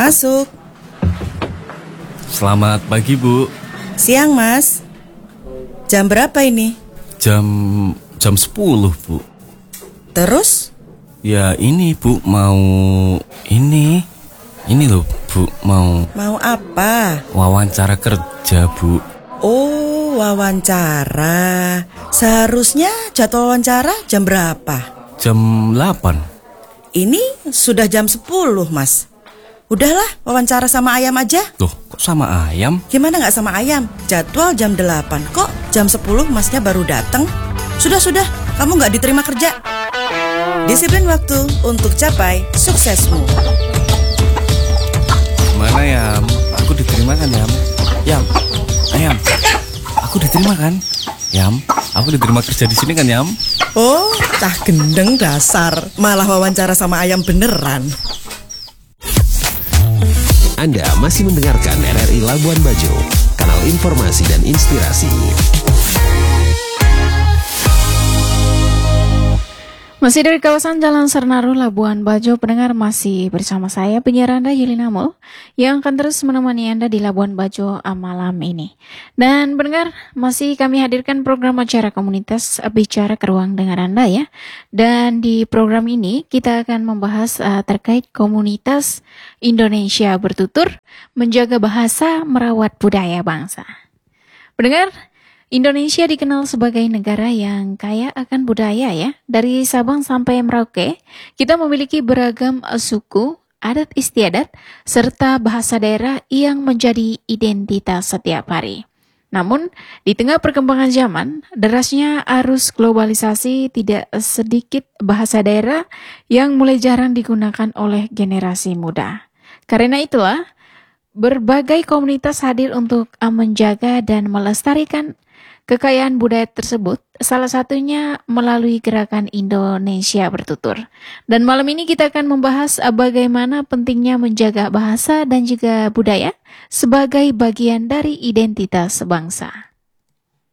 Masuk. Selamat pagi, Bu. Siang, Mas. Jam berapa ini? Jam 10, Bu. Terus? Ya ini, Bu, mau ini loh, Bu, mau apa? wawancara kerja, Bu. Oh, wawancara. Seharusnya jadwal wawancara jam berapa? Jam 8. Ini sudah jam 10, Mas. Udahlah, wawancara sama ayam aja. Loh, kok sama ayam? Gimana nggak sama ayam? Jadwal jam 8. Kok jam 10 Masnya baru datang? Sudah, kamu nggak diterima kerja. Disiplin waktu untuk capai suksesmu. Mana, Yam? Aku diterima kan, Yam? Ayam, aku diterima kan? Yam, aku diterima kerja di sini kan, Yam? Oh, cah gendeng dasar. Malah wawancara sama ayam beneran. Anda masih mendengarkan RRI Labuan Bajo, kanal informasi dan inspirasi. Masih dari kawasan Jalan Sernaru, Labuan Bajo, pendengar masih bersama saya, penyiar Anda Yelina Mul, yang akan terus menemani Anda di Labuan Bajo malam ini. Dan pendengar, masih kami hadirkan program acara komunitas Bicara ke Ruang Dengar Anda ya. Dan di program ini kita akan membahas terkait komunitas Indonesia Bertutur, menjaga bahasa, merawat budaya bangsa. Pendengar, Indonesia dikenal sebagai negara yang kaya akan budaya ya. Dari Sabang sampai Merauke, kita memiliki beragam suku, adat istiadat, serta bahasa daerah yang menjadi identitas setiap hari. Namun, di tengah perkembangan zaman, derasnya arus globalisasi, tidak sedikit bahasa daerah yang mulai jarang digunakan oleh generasi muda. Karena itulah, berbagai komunitas hadir untuk menjaga dan melestarikan kekayaan budaya tersebut, salah satunya melalui gerakan Indonesia Bertutur. Dan malam ini kita akan membahas bagaimana pentingnya menjaga bahasa dan juga budaya sebagai bagian dari identitas bangsa.